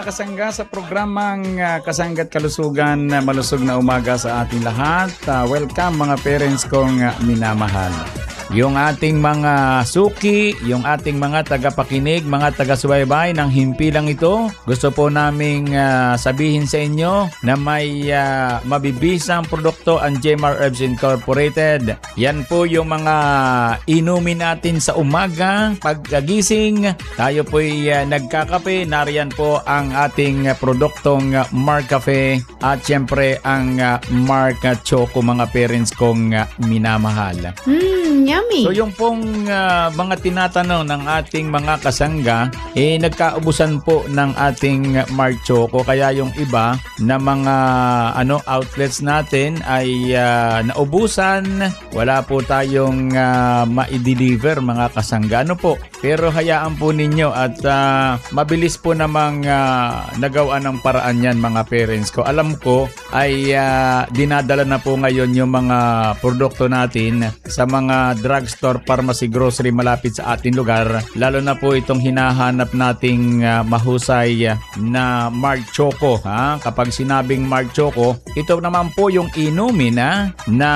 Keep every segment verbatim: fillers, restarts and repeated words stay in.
kasangga sa programang uh, Kasangga't Kalusugan, uh, malusog na umaga sa ating lahat. Uh, welcome mga parents kong uh, minamahal. Yung ating mga suki, yung ating mga tagapakinig, mga taga-subaybay ng himpilang ito, gusto po naming uh, sabihin sa inyo na may uh, mabibisang produkto ang J M R Herbs Incorporated. Yan po yung mga inumin natin sa umaga. Pagkagising, tayo po'y uh, nagkakape. Nariyan po ang ating uh, produktong uh, Mark Cafe at syempre ang uh, Mark uh, Choco, mga parents kong uh, minamahal. Hmm, yummy. So yung pong uh, mga tinatanong ng ating mga kasangga, eh nagkaubusan po ng ating Mark Choco, kaya yung iba na mga ano outlets natin ay uh, naubusan. Wala po tayong uh, ma-deliver mga kasangga. Ano po? Pero hayaan po ninyo at uh, mabilis po namang uh, nagawa ng paraan yan mga parents ko. Alam ko ay uh, dinadala na po ngayon yung mga produkto natin sa mga drugstore, pharmacy, grocery malapit sa ating lugar. Lalo na po itong hinahanap nating uh, mahusay na Mark Choco. Ha? Kapag sinabing Mark Choco, ito naman po yung inumin ha, na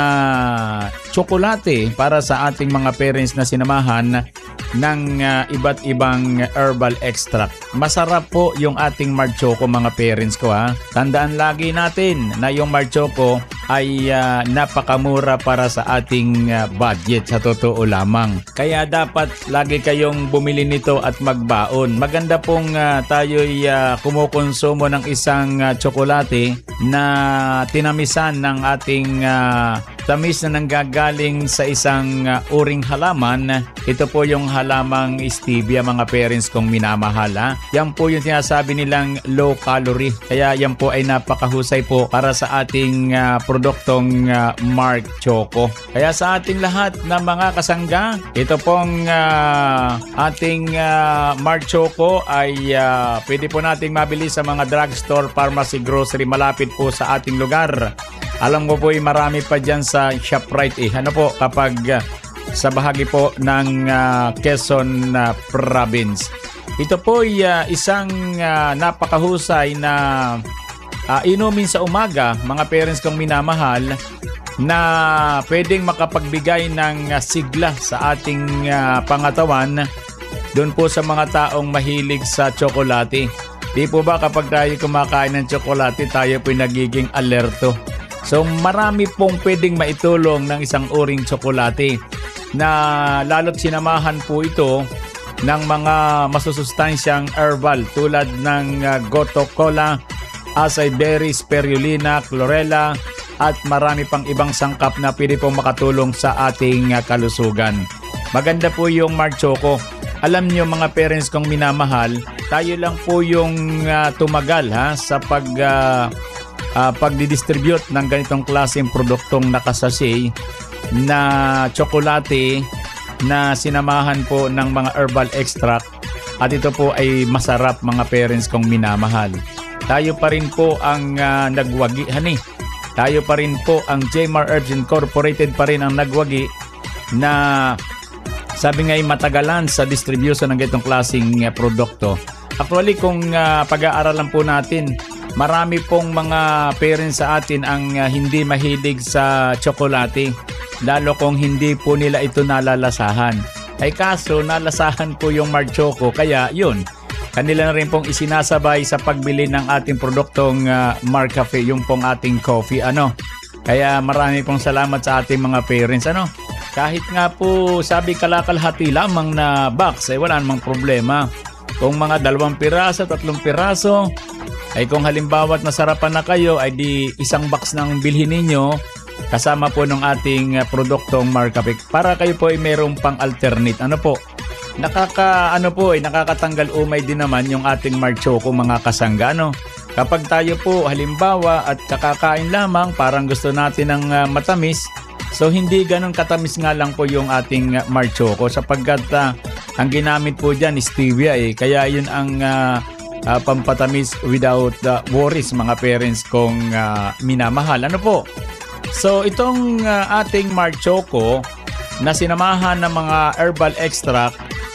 tsokolate para sa ating mga parents na sinamahan ng uh, iba't ibang herbal extract. Masarap po yung ating Mark Choco mga parents ko ha. Tandaan lagi natin na yung Mark Choco ay uh, napakamura para sa ating uh, budget sa totoo lamang. Kaya dapat lagi kayong bumili nito at magbaon. Maganda pong uh, tayo'y uh, kumukonsumo ng isang uh, tsokolate na tinamisan ng ating uh, tamis na nanggagaling sa isang uh, uring halaman. Ito po yung halamang stevia mga parents kong minamahal ha. Yan po yung sinasabi nilang low calorie. Kaya yan po ay napakahusay po para sa ating uh, produktong uh, Mark Choco. Kaya sa ating lahat na mga kasangga, ito pong uh, ating uh, Mark Choco ay uh, pwede po nating mabili sa mga drugstore, pharmacy, grocery malapit po sa ating lugar. Alam mo po ay marami pa dyan sa ShopRite eh. Ano po kapag uh, sa bahagi po ng uh, Quezon uh, Province. Ito po ay uh, isang uh, napakahusay na uh, inumin sa umaga mga parents kong minamahal na pwedeng makapagbigay ng uh, sigla sa ating uh, pangatawan doon po sa mga taong mahilig sa tsokolate. Di po ba kapag tayo kumakain ng tsokolate tayo po nagiging alerto? So marami pong pwedeng maitulong ng isang uring tsokolate na lalo't sinamahan po ito ng mga masusustansyang herbal tulad ng uh, goto cola, acai berry, spirulina, chlorella at marami pang ibang sangkap na pwede pong makatulong sa ating uh, kalusugan. Maganda po yung Mark Choco. Alam niyo mga parents kong minamahal, tayo lang po yung uh, tumagal ha, sa pag... Uh, Uh, pagdidistribute ng ganitong klaseng produktong nakasasay na tsokolate na sinamahan po ng mga herbal extract at ito po ay masarap mga parents kong minamahal. Tayo pa rin po ang uh, nagwagi hani. Tayo pa rin po ang J M R Herbs Incorporated pa rin ang nagwagi na sabi nga ay matagalan sa distribution ng ganitong klaseng uh, produkto. Actually kung uh, pag-aaralan po natin, marami pong mga parents sa atin ang uh, hindi mahilig sa tsokolate, lalo kung hindi po nila ito nalalasahan. Ay kaso nalasahan po yung Mark Choco, kaya yun, kanila na rin pong isinasabay sa pagbili ng ating produktong uh, Mark Cafe, yung pong ating coffee. Ano? Kaya marami pong salamat sa ating mga parents. Ano? Kahit nga po sabi kalakalhati lamang na box, ay wala namang problema. Kung mga dalawang piraso, tatlong piraso, ay kung halimbawa't nasarapan na kayo ay di isang box ng bilhin ninyo kasama po ng ating produktong Mark Cafe para kayo po ay mayroong pang alternate. Ano po? Nakaka ano po ay nakakatanggal umay din naman yung ating Mark Choco mga kasangga. Ano? Kapag tayo po halimbawa at kakakain lamang parang gusto natin ng uh, matamis, so hindi ganun katamis nga lang po yung ating uh, Mark Choco sapagkat uh, ang ginamit po dyan is stevia eh. Kaya yun ang uh, Uh, pampatamis without uh, worries mga parents kong uh, minamahal. Ano po? So itong uh, ating Mark Choco na sinamahan ng mga herbal extract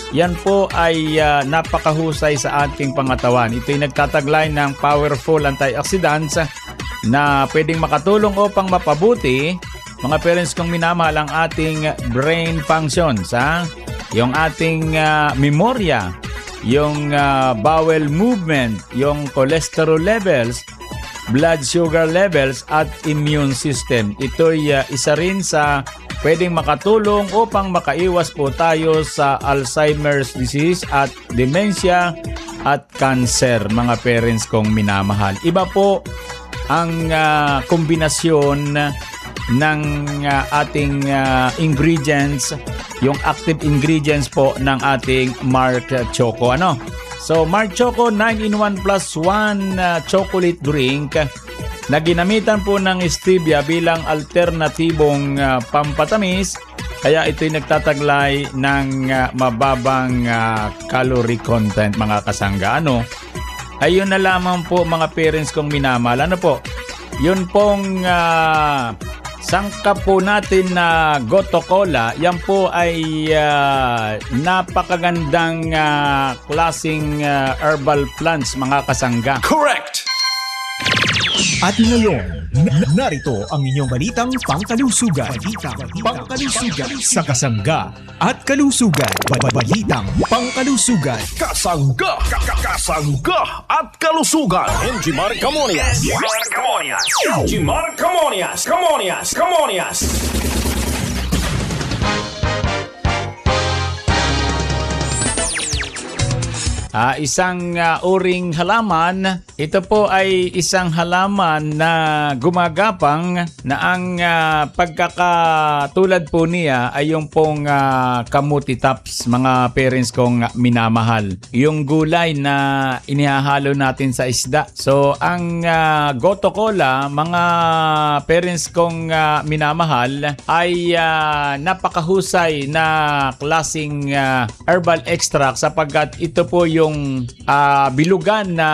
Yan po ay uh, napakahusay sa ating pangatawan. Ito'y nagtataglay ng powerful antioxidants na pwedeng makatulong upang mapabuti, mga parents kong minamahal, ang ating brain functions, ha? Yung ating uh, memorya, yung uh, bowel movement, yung cholesterol levels, blood sugar levels at immune system. Ito'y uh, isa rin sa pwedeng makatulong upang makaiwas po tayo sa Alzheimer's disease at dementia at cancer, mga parents kong minamahal. Iba po ang uh, kombinasyon ng uh, ating uh, ingredients, yung active ingredients po ng ating Mark Choco. Ano? So, Mark Choco nine in one plus one uh, chocolate drink na ginamitan po ng stevia bilang alternatibong uh, pampatamis. Kaya ito'y nagtataglay ng uh, mababang uh, calorie content, mga kasangga. Ano? Ayun na lamang po, mga parents kong minamahal. Ano po? Yun pong uh, sangkap po natin na Goto Cola, yan po ay uh, napakagandang uh, klaseng uh, herbal plants, mga kasangga. Correct! At ngayon, n- narito ang inyong balitang pangkalusugan. Balitang pangkalusugan sa kasangga at kalusugan. Balitang pangkalusugan. Kasangga! Kasangga at kalusugan! Enjimar Camonias! Enjimar Camonias! Enjimar Camonias! Camonias! Camonias! Uh, isang uh, uring halaman, ito po ay isang halaman na gumagapang na ang uh, pagkakatulad po niya ay yung pong uh, kamuti tops, mga parents kong minamahal. Yung gulay na inihahalo natin sa isda. So ang uh, Goto Cola, mga parents kong uh, minamahal, ay uh, napakahusay na klaseng uh, herbal extract sapagkat ito po yung yung uh, bilugan na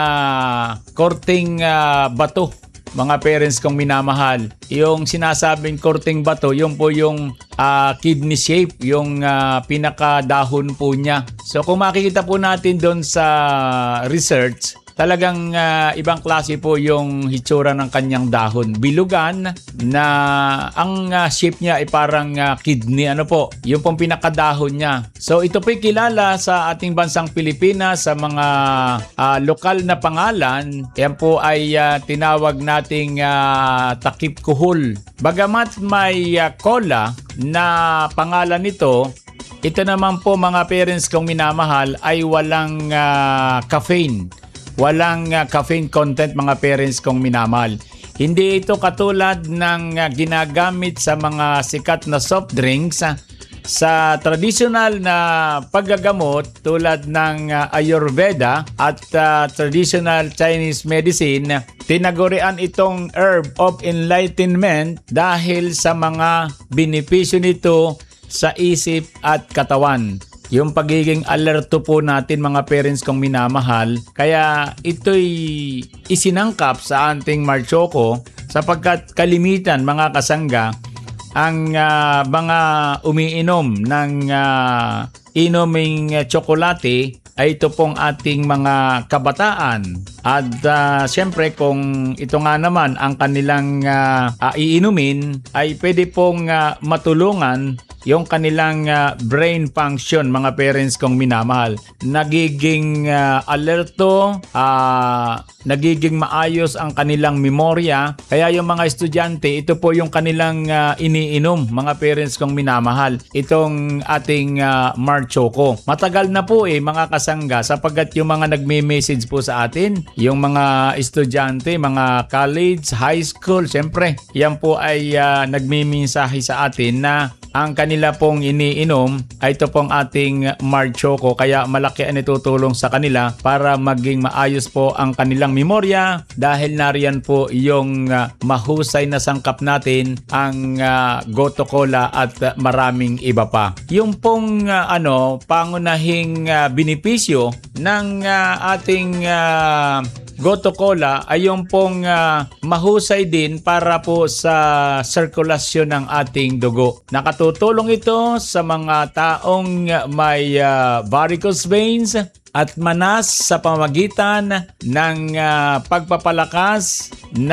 korting uh, bato, mga parents kong minamahal. Yung sinasabing korting bato, yung po yung uh, kidney shape, yung uh, pinakadahon po niya. So kung makikita po natin doon sa research, talagang uh, ibang klase po yung hitsura ng kanyang dahon. Bilugan na ang uh, shape niya ay parang uh, kidney. Ano po? Yung pong pinakadahon niya. So ito po'y kilala sa ating bansang Pilipinas sa mga uh, lokal na pangalan. Yan po ay uh, tinawag nating uh, takip kuhol. Bagamat may uh, cola na pangalan nito, ito naman po, mga parents kong minamahal, ay walang uh, caffeine. Walang uh, caffeine content, mga parents kong minamahal. Hindi ito katulad ng uh, ginagamit sa mga sikat na soft drinks uh, sa traditional na paggagamot tulad ng uh, Ayurveda at uh, traditional Chinese medicine. Tinagurian itong herb of enlightenment dahil sa mga benepisyo nito sa isip at katawan. Yung pagiging alerto po natin, mga parents kong minamahal, kaya ito'y isinangkap sa ating Mark Choco sapagkat kalimitan, mga kasangga, ang uh, mga umiinom ng uh, inuming uh, tsokolate ay ito pong ating mga kabataan. At uh, siyempre kung ito nga naman ang kanilang uh, uh, iinumin, ay pwede pong uh, matulungan yung kanilang uh, brain function, mga parents kong minamahal. Nagiging uh, alerto, uh, nagiging maayos ang kanilang memorya. Kaya yung mga estudyante, ito po yung kanilang uh, iniinom, mga parents kong minamahal. Itong ating uh, Mark Choco. Matagal na po eh, mga kasangga, sapagkat yung mga nagme-message po sa atin, yung mga estudyante, mga college, high school, siyempre, yan po ay uh, nagme-mensahe sa atin na ang kanila pong iniinom ay ito pong ating Mark Choco, kaya malaki ang itutulong sa kanila para maging maayos po ang kanilang memorya dahil nariyan po yung uh, mahusay na sangkap natin, ang uh, Goto Cola at uh, maraming iba pa. Yung pong uh, ano, pangunahing uh, benepisyo ng uh, ating uh, Goto Cola ay yung pong uh, mahusay din para po sa sirkulasyon ng ating dugo. Nakatutulong ito sa mga taong may uh, varicose veins at manas sa pamamagitan ng uh, pagpapalakas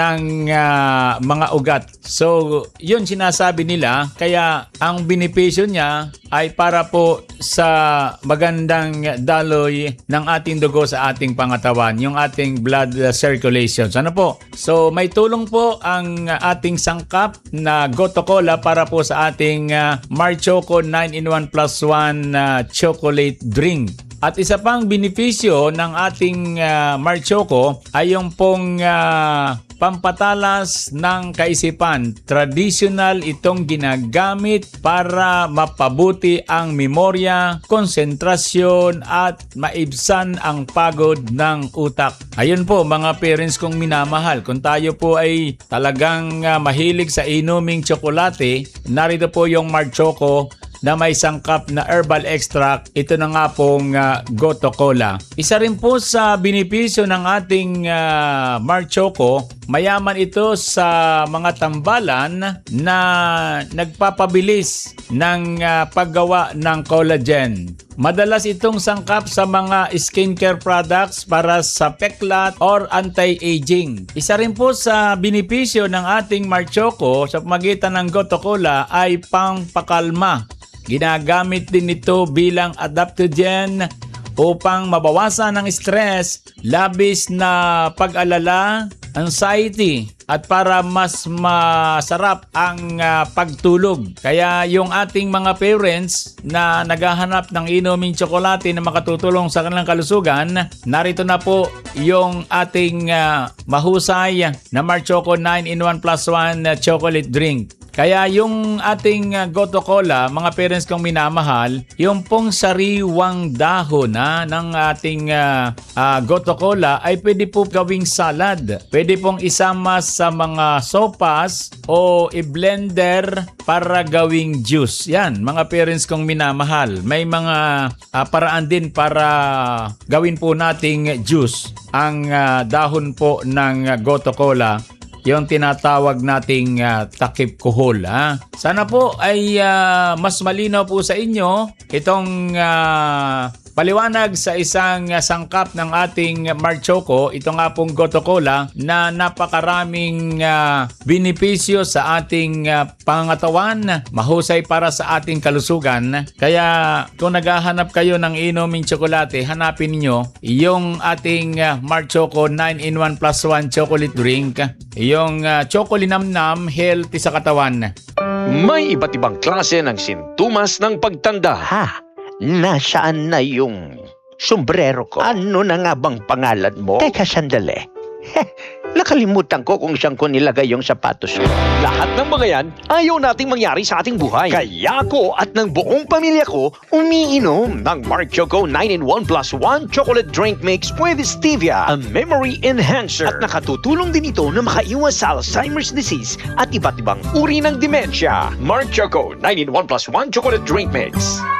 ng uh, mga ugat. So, yun sinasabi nila. Kaya ang benepisyo niya ay para po sa magandang daloy ng ating dugo sa ating pangatawan, yung ating blood circulation. Ano po? So, may tulong po ang ating sangkap na Goto Cola para po sa ating uh, Mar Choco nine in one plus one uh, chocolate drink. At isa pang benepisyo ng ating uh, Mar Choco ay yung pong uh, pampatalas ng kaisipan. Traditional itong ginagamit para mapabuti ang memorya, konsentrasyon at maibsan ang pagod ng utak. Ayun po mga parents kong minamahal, kung tayo po ay talagang uh, mahilig sa inuming tsokolate, narito po yung Mar Choco na may sangkap na herbal extract. Ito na nga pong uh, Goto Cola. Isa rin po sa benepisyo ng ating uh, Mar Choco, mayaman ito sa mga tambalan na nagpapabilis ng uh, paggawa ng collagen. Madalas itong sangkap sa mga skincare products para sa peklat or anti-aging. Isa rin po sa benepisyo ng ating Mar Choco sa pamagitan ng Goto Cola ay pangpakalma. Ginagamit din ito bilang adaptogen upang mabawasan ang stress, labis na pag-alala, anxiety, at para mas masarap ang uh, pagtulog. Kaya yung ating mga parents na naghahanap ng inuming tsokolate na makatutulong sa kanilang kalusugan, narito na po yung ating uh, mahusay na Mar Choco nine in one plus one uh, chocolate drink. Kaya yung ating uh, Goto Cola, mga parents kong minamahal, yung pong sariwang dahon na ng ating uh, uh, Goto Cola ay pwede po gawing salad. Pwede pong isama sa mga sopas o i-blender para gawing juice. Yan, mga parents kong minamahal. May mga uh, paraan din para gawin po nating juice ang uh, dahon po ng uh, Goto Cola, yung tinatawag nating uh, takip kuhol. Ha? Sana po ay uh, mas malinaw po sa inyo itong uh, paliwanag sa isang uh, sangkap ng ating Mar Choco, ito nga pong Goto Cola na napakaraming uh, benepisyo sa ating uh, pangatawan, mahusay para sa ating kalusugan. Kaya kung naghahanap kayo ng inuming tsokolate, hanapin niyo yung ating uh, Mar Choco nine in one plus one chocolate drink, yung uh, chocolinamnam, healthy sa katawan. May iba't ibang klase ng sintomas ng pagtanda. Ha? Nasaan na yung sombrero ko? Ano na nga bang pangalan mo? Teka, sandali. Heh, nakalimutan ko kung saan ko nilagay yung sapatos ko. Lahat ng mga yan, ayaw nating mangyari sa ating buhay. Kaya ako at ng buong pamilya ko, umiinom ng Mar Choco nine in one plus one chocolate drink mix with stevia, a memory enhancer. At nakatutulong din ito na makaiwas sa Alzheimer's disease at iba't ibang uri ng demensya. Mar Choco nine in one plus one chocolate drink mix.